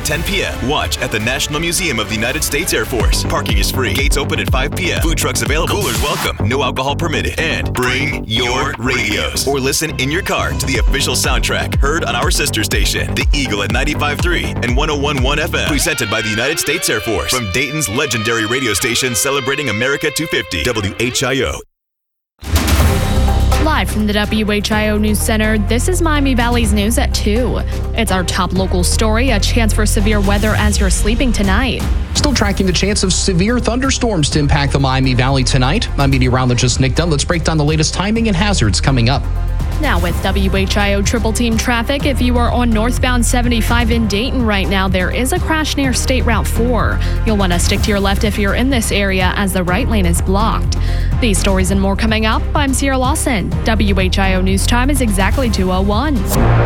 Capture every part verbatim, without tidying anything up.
ten p.m. Watch at the National Museum of the United States Air Force. Parking is free. Gates open at five p.m. Food trucks available. Coolers welcome. No alcohol permitted. And bring your radios. Or listen in your car to the official soundtrack heard on our sister station, The Eagle at ninety-five point three and one oh one point one F M. Presented by the United States Air Force. From Dayton's legendary radio station celebrating America two fifty. W H I O. Live from the W H I O News Center, this is Miami Valley's News at two. It's our top local story, a chance for severe weather as you're sleeping tonight. Still tracking the chance of severe thunderstorms to impact the Miami Valley tonight. I'm meteorologist Nick Dunn. Let's break down the latest timing and hazards coming up. Now with W H I O Triple Team traffic, if you are on northbound seventy-five in Dayton right now, there is a crash near State Route four. You'll want to stick to your left if you're in this area as the right lane is blocked. These stories and more coming up. I'm Sierra Lawson. W H I O News Time is exactly two oh one.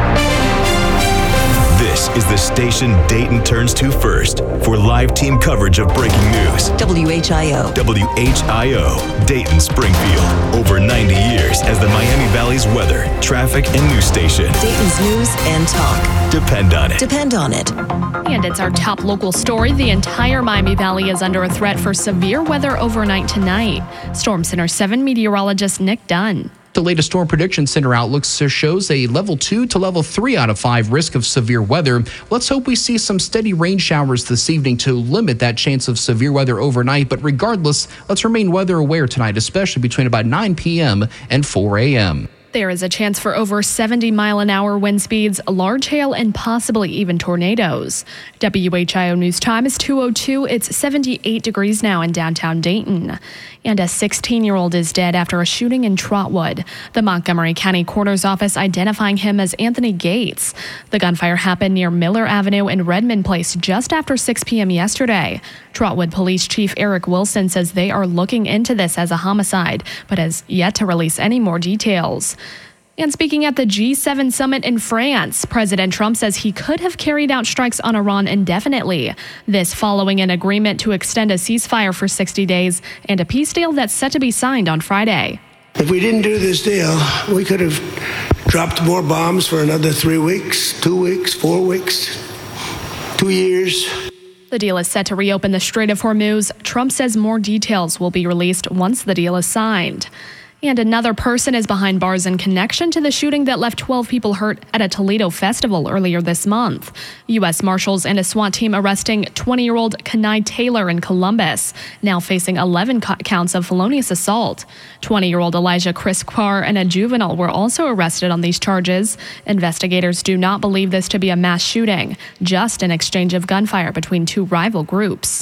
This is the station Dayton turns to first for live team coverage of breaking news. W H I O. W H I O, Dayton Springfield. Over ninety years as the Miami Valley's weather, traffic, and news station. Dayton's news and talk. Depend on it. Depend on it. And it's our top local story. The entire Miami Valley is under a threat for severe weather overnight tonight. Storm Center seven meteorologist Nick Dunn. The latest Storm Prediction Center outlook shows a level two to level three out of five risk of severe weather. Let's hope we see some steady rain showers this evening to limit that chance of severe weather overnight. But regardless, let's remain weather aware tonight, especially between about nine p.m. and four a.m. There is a chance for over seventy mile an hour wind speeds, large hail, and possibly even tornadoes. W H I O News Time is two oh two. It's seventy-eight degrees now in downtown Dayton. And a sixteen-year-old is dead after a shooting in Trotwood. The Montgomery County Coroner's Office identifying him as Anthony Gates. The gunfire happened near Miller Avenue and Redmond Place just after six p.m. yesterday. Trotwood Police Chief Eric Wilson says they are looking into this as a homicide, but has yet to release any more details. And speaking at the G seven summit in France, President Trump says he could have carried out strikes on Iran indefinitely. This following an agreement to extend a ceasefire for sixty days and a peace deal that's set to be signed on Friday. If we didn't do this deal, we could have dropped more bombs for another three weeks, two weeks, four weeks, two years. The deal is set to reopen the Strait of Hormuz. Trump says more details will be released once the deal is signed. And another person is behind bars in connection to the shooting that left twelve people hurt at a Toledo festival earlier this month. U S Marshals and a SWAT team arresting twenty-year-old Kenai Taylor in Columbus, now facing eleven counts of felonious assault. twenty-year-old Elijah Chris Carr and a juvenile were also arrested on these charges. Investigators do not believe this to be a mass shooting, just an exchange of gunfire between two rival groups.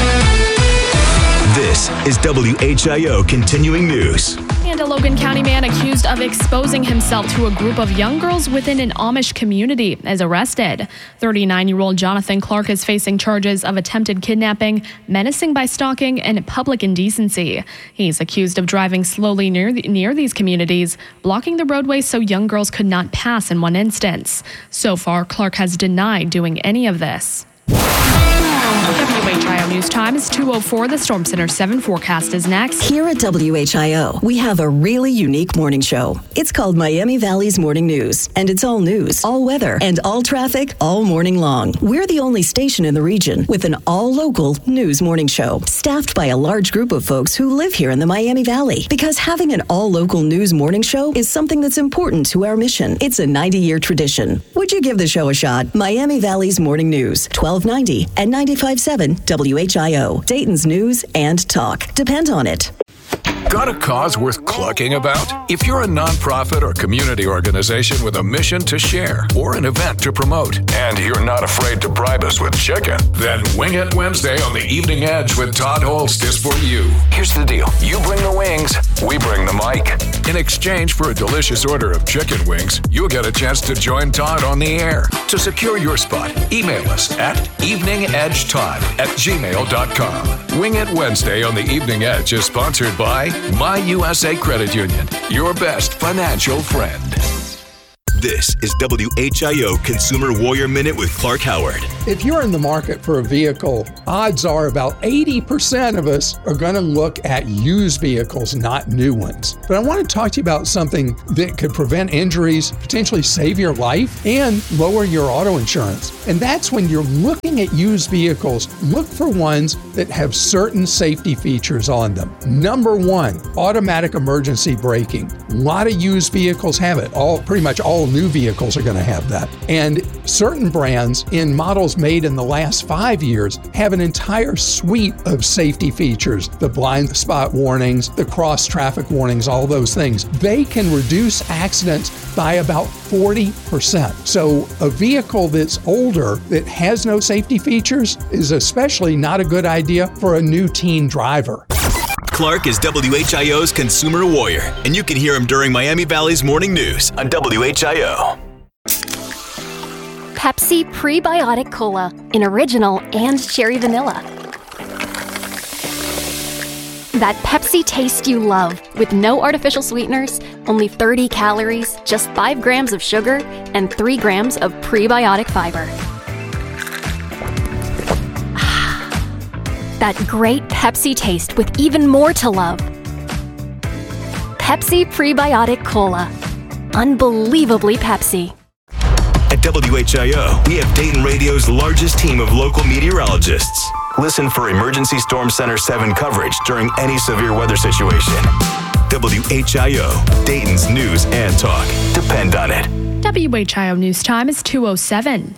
This is W H I O Continuing News. And a Logan County man accused of exposing himself to a group of young girls within an Amish community is arrested. thirty-nine-year-old Jonathan Clark is facing charges of attempted kidnapping, menacing by stalking, and public indecency. He's accused of driving slowly near, the, near these communities, blocking the roadway so young girls could not pass in one instance. So far, Clark has denied doing any of this. W H I O News Time is two oh four. The Storm Center seven forecast is next. Here at W H I O, we have a really unique morning show. It's called Miami Valley's Morning News, and it's all news, all weather, and all traffic all morning long. We're the only station in the region with an all-local news morning show, staffed by a large group of folks who live here in the Miami Valley. Because having an all-local news morning show is something that's important to our mission. It's a ninety-year tradition. Would you give the show a shot? Miami Valley's Morning News, twelve ninety and ninety-five point seven W H I O, Dayton's news and talk. Depend on it. Got a cause worth clucking about? If you're a nonprofit or community organization with a mission to share or an event to promote, and you're not afraid to bribe us with chicken, then Wing It Wednesday on the Evening Edge with Todd Holst is for you. Here's the deal. You bring the wings, we bring the mic. In exchange for a delicious order of chicken wings, you'll get a chance to join Todd on the air. To secure your spot, email us at eveningedgetodd at gmail dot com. Wing It Wednesday on the Evening Edge is sponsored by My U S A Credit Union, your best financial friend. This is W H I O Consumer Warrior Minute with Clark Howard. If you're in the market for a vehicle, odds are about eighty percent of us are going to look at used vehicles, not new ones. But I want to talk to you about something that could prevent injuries, potentially save your life, and lower your auto insurance. And that's when you're looking at used vehicles, look for ones that have certain safety features on them. Number one, automatic emergency braking. A lot of used vehicles have it. All pretty much all new vehicles are going to have that. And certain brands in models made in the last five years have an entire suite of safety features. The blind spot warnings, the cross traffic warnings, all those things. They can reduce accidents by about forty percent. So a vehicle that's older that has no safety features is especially not a good idea for a new teen driver. Clark is W H I O's Consumer Warrior, and you can hear him during Miami Valley's Morning News on W H I O. Pepsi Prebiotic Cola in original and cherry vanilla. That Pepsi taste you love with no artificial sweeteners, only thirty calories, just five grams of sugar, and three grams of prebiotic fiber. That great Pepsi taste with even more to love. Pepsi Prebiotic Cola. Unbelievably Pepsi. At W H I O, we have Dayton Radio's largest team of local meteorologists. Listen for Emergency Storm Center seven coverage during any severe weather situation. W H I O, Dayton's news and talk. Depend on it. W H I O News Time is two oh seven.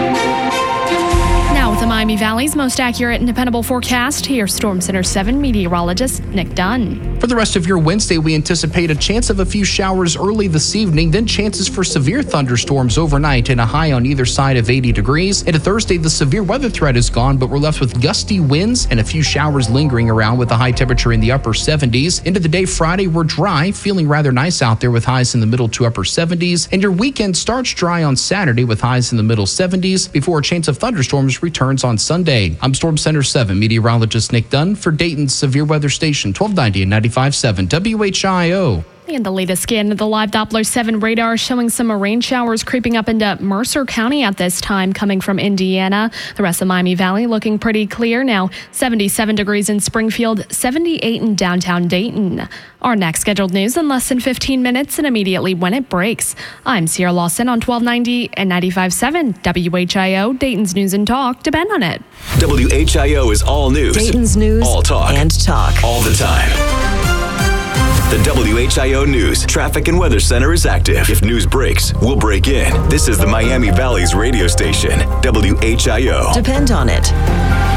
Now with the Miami Valley's most accurate and dependable forecast, here's Storm Center seven meteorologist Nick Dunn. For the rest of your Wednesday, we anticipate a chance of a few showers early this evening, then chances for severe thunderstorms overnight and a high on either side of eighty degrees. Into Thursday, the severe weather threat is gone, but we're left with gusty winds and a few showers lingering around with a high temperature in the upper seventies. Into the day Friday, we're dry, feeling rather nice out there with highs in the middle to upper seventies. And your weekend starts dry on Saturday with highs in the middle seventies before a chance of thunderstorms returns on Sunday. I'm Storm Center seven meteorologist Nick Dunn for Dayton's Severe Weather Station, twelve ninety and ninety-five point seven W H I O. And the latest scan of the live Doppler seven radar showing some rain showers creeping up into Mercer County at this time, coming from Indiana. The rest of Miami Valley looking pretty clear now. seventy-seven degrees in Springfield, seventy-eight in downtown Dayton. Our next scheduled news in less than fifteen minutes and immediately when it breaks. I'm Sierra Lawson on twelve ninety and ninety-five point seven W H I O, Dayton's News and Talk. Depend on it. W H I O is all news. Dayton's News all talk. and talk. All the time. The W H I O News Traffic and Weather Center is active. If news breaks, we'll break in. This is the Miami Valley's radio station, W H I O. Depend on it.